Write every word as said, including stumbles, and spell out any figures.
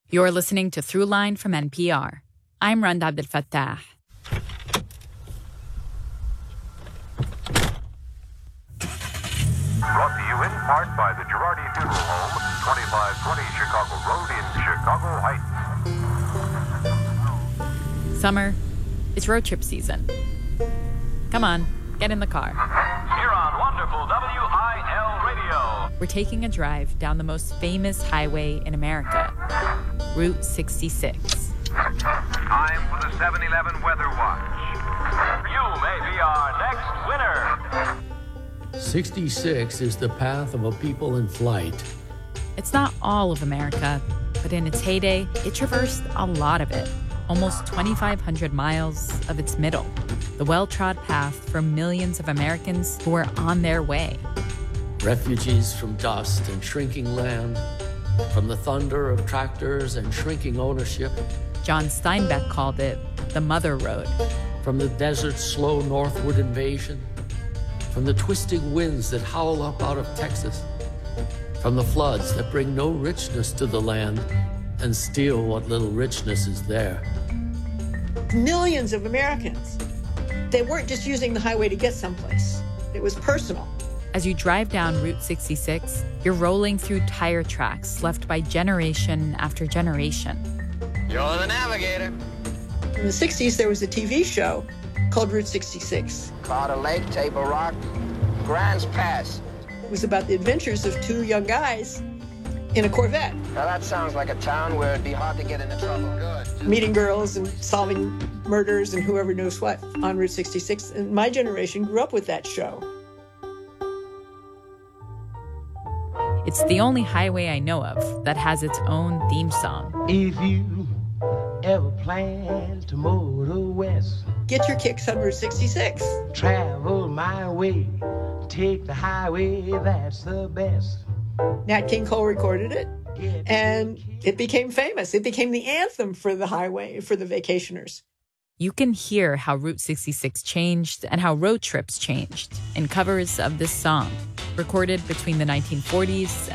You're listening to Throughline from N P R. I'm Randa Abdel Fattah. Brought to you in part by the Girardi Funeral Home, twenty-five twenty Chicago Road in Chicago Heights. Summer, it's road trip season. Come on, get in the car. Here on wonderful W I L Radio. We're taking a drive down the most famous highway in America, Route sixty-six. Time for the seven eleven Weather Watch. You may be our next winner. sixty-six is the path of a people in flight. It's not all of America, but in its heyday, it traversed a lot of it. Almost twenty-five hundred miles of its middle. The well-trod path for millions of Americans who were on their way. Refugees from dust and shrinking land, from the thunder of tractors and shrinking ownership, John Steinbeck called it the Mother Road. from the desert's slow northward invasion, from the twisting winds that howl up out of Texas, from the floods that bring no richness to the land and steal what little richness is there. Millions of Americans, they weren't just using the highway to get someplace. It was personal. As you drive down Route sixty-six, you're rolling through tire tracks left by generation after generation. You're the navigator. In the sixties, there was a T V show called Route sixty-six. Carter Lake, Table Rock, Grants Pass. It was about the adventures of two young guys in a Corvette, Now that sounds like a town where it'd be hard to get into trouble. Good. meeting girls and solving murders and whoever knows what on Route sixty-six. And my generation grew up with that show. It's the only highway I know of that has its own theme song. If you ever plan to motor west, Get your kicks on Route sixty-six. travel my way, take the highway, that's the best. Nat King Cole recorded it, Get and it became famous. It became the anthem for the highway, for the vacationers. You can hear how Route sixty-six changed and how road trips changed in covers of this song, recorded between the nineteen forties